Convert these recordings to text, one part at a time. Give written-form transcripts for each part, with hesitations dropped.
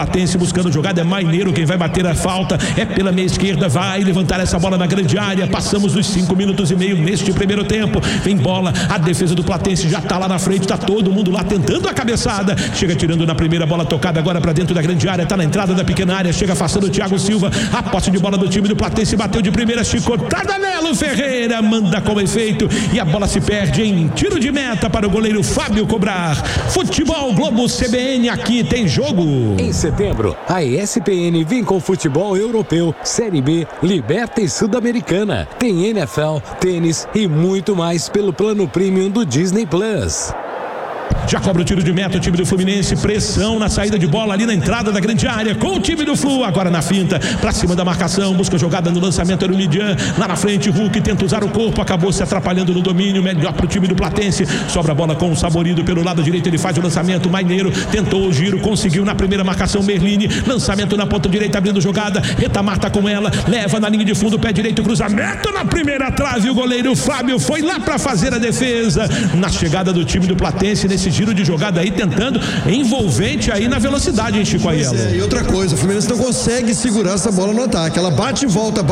Platense buscando jogada, é Maineiro quem vai bater a falta, é pela meia esquerda, vai levantar essa bola na grande área. Passamos dos 5 minutos e meio neste primeiro tempo. Vem bola, a defesa do Platense já tá lá na frente, tá todo mundo lá tentando a cabeçada, chega tirando na primeira bola tocada agora para dentro da grande área, tá na entrada da pequena área, chega afastando o Thiago Silva, a posse de bola do time do Platense, bateu de primeira, chicotada Nelo Ferreira, manda com efeito e a bola se perde em tiro de meta para o goleiro Fábio cobrar. Futebol Globo CBN, aqui tem jogo. Em setembro, a ESPN vem com futebol europeu, Série B, Liberta e Sul-Americana. Tem NFL, tênis e muito mais pelo plano premium do Disney Plus. Já cobra o tiro de meta o time do Fluminense, pressão na saída de bola ali na entrada da grande área com o time do Flu, agora na finta, pra cima da marcação, busca jogada no lançamento, era o Midian, lá na frente Hulk tenta usar o corpo, acabou se atrapalhando no domínio, melhor pro time do Platense, sobra a bola com o Saborido pelo lado direito, ele faz o lançamento, Maineiro tentou o giro, conseguiu na primeira marcação, Merlini, lançamento na ponta direita, abrindo jogada, Retamar tá com ela, leva na linha de fundo, pé direito, cruzamento na primeira trave, o goleiro Fábio foi lá pra fazer a defesa, na chegada do time do Platense, nesse giro de jogada aí, tentando envolvente aí na velocidade, hein, Chico Aiello? E outra coisa, o Fluminense não consegue segurar essa bola no ataque, ela bate e volta,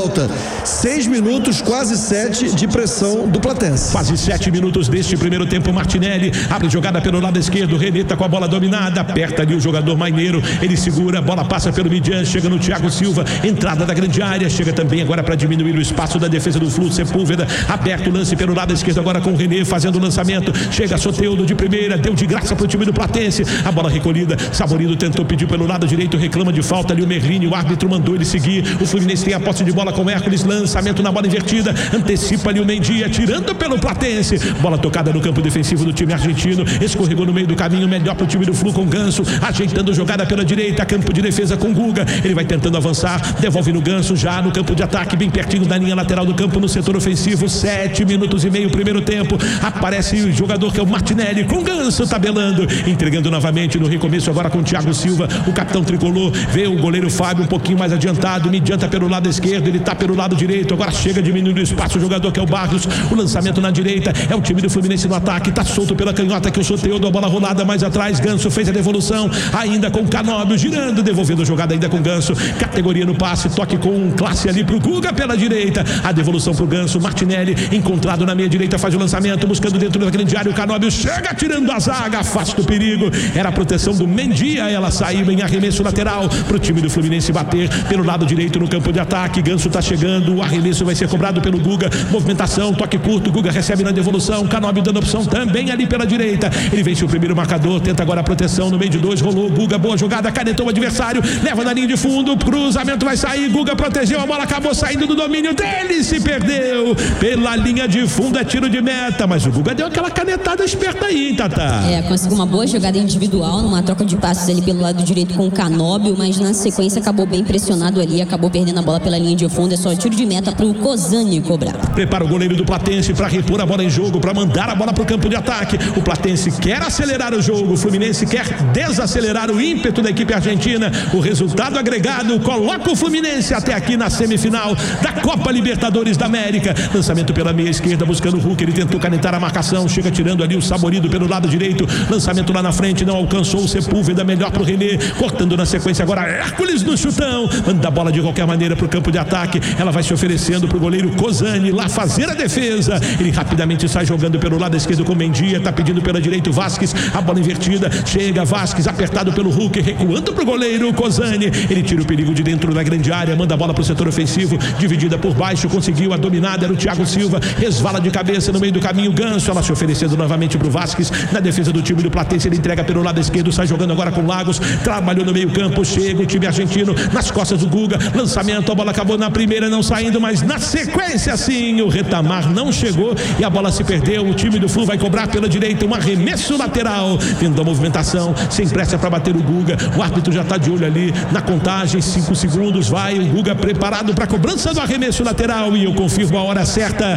6 minutos, quase 7 de pressão do Platense. Quase 7 minutos deste primeiro tempo, Martinelli abre jogada pelo lado esquerdo, Renê tá com a bola dominada, aperta ali o jogador Maineiro, ele segura, a bola passa pelo Midian, chega no Thiago Silva, entrada da grande área, chega também agora para diminuir o espaço da defesa do Flu, Sepúlveda, aberto o lance pelo lado esquerdo agora com o Renê fazendo o lançamento, chega Soteldo de primeira, deu de graça pro time do Platense, a bola recolhida, Saborido tentou pedir pelo lado direito, reclama de falta ali o Merlini, o árbitro mandou ele seguir, o Fluminense tem a posse de bola com Hércules, lançamento na bola invertida, antecipa ali o Mendy, tirando pelo Platense, bola tocada no campo defensivo do time argentino, escorregou no meio do caminho, melhor pro time do Flu com Ganso, ajeitando jogada pela direita, campo de defesa com Guga, ele vai tentando avançar, devolve no Ganso, já no campo de ataque, bem pertinho da linha lateral do campo, no setor ofensivo, 7 minutos e meio primeiro tempo, aparece o jogador que é o Martinelli, com Ganso tabelando, entregando novamente no recomeço agora com o Thiago Silva, o capitão tricolor, vê o goleiro Fábio um pouquinho mais adiantado, me adianta pelo lado esquerdo, ele tá pelo lado direito, agora chega diminuindo o espaço, o jogador que é o Barrios, o lançamento na direita, é o time do Fluminense no ataque, tá solto pela canhota que o Soteldo, a bola rolada mais atrás, Ganso fez a devolução, ainda com Canóbio, girando, devolvendo a jogada ainda com Ganso, categoria no passe, toque com classe ali pro Guga pela direita, a devolução pro Ganso, Martinelli, encontrado na meia direita, faz o lançamento, buscando dentro da grande área, o Canóbio chega tirando a zaga, afasta o perigo, era a proteção do Mendia, ela saiu em arremesso lateral pro time do Fluminense bater pelo lado direito no campo de ataque, Ganso tá chegando, o arremesso vai ser cobrado pelo Guga, movimentação, toque curto, Guga recebe na devolução, Canóbio dando opção também ali pela direita, ele vence o primeiro marcador, tenta agora a proteção no meio de dois, rolou, Guga, boa jogada, canetou o adversário, leva na linha de fundo, cruzamento vai sair, Guga protegeu, a bola acabou saindo do domínio dele, se perdeu pela linha de fundo, é tiro de meta, mas o Guga deu aquela canetada esperta aí, hein, Tata? Conseguiu uma boa jogada individual, numa troca de passes ali pelo lado direito com o Canóbio, mas na sequência acabou bem pressionado ali, acabou perdendo a bola pela linha de fundo, é só tiro de meta pro Cozani cobrar. Prepara o goleiro do Platense para repor a bola em jogo, para mandar a bola pro campo de ataque, o Platense quer acelerar o jogo, o Fluminense quer desacelerar o ímpeto da equipe argentina, o resultado agregado coloca o Fluminense até aqui na semifinal da Copa Libertadores da América, lançamento pela meia esquerda, buscando o Hulk, ele tentou canetar a marcação, chega tirando ali o Saborido pelo lado direito, lançamento lá na frente, não alcançou o Sepúlveda, melhor pro Renê, cortando na sequência agora Hércules no chutão, manda a bola de qualquer maneira pro campo de ataque, ela vai se oferecendo pro goleiro Cozani lá fazer a defesa, ele rapidamente sai jogando pelo lado esquerdo com Mendia, tá pedindo pela direita o Vasquez, a bola invertida, chega Vasquez, apertado pelo Hulk, recuando pro goleiro Cozani, ele tira o perigo de dentro da grande área, manda a bola pro setor ofensivo, dividida por baixo, conseguiu a dominada, era o Thiago Silva, resvala de cabeça no meio do caminho, Ganso, ela se oferecendo novamente pro Vasquez, na defesa do time do Platense, ele entrega pelo lado esquerdo, sai jogando agora com Lagos, trabalhou no meio campo, chega o time argentino nas costas do Guga, lançamento, a bola acabou na primeira, não saindo, mas na sequência sim, o Retamar não chegou e a bola se perdeu, o time do Flu vai cobrar pela direita, um arremesso lateral, vindo a movimentação, sem pressa para bater o Guga, o árbitro já está de olho ali na contagem, 5 segundos, vai o Guga preparado para a cobrança do arremesso lateral e eu confirmo a hora certa,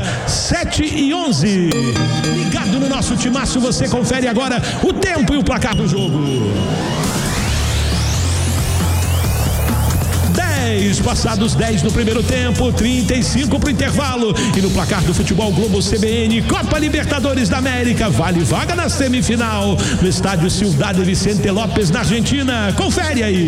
7:11, ligado no nosso timaço, você confere agora o tempo e o placar do jogo. 10 passados 10 no primeiro tempo, 35 pro intervalo e no placar do Futebol Globo CBN, Copa Libertadores da América, vale vaga na semifinal no estádio Ciudad Vicente López na Argentina, confere aí.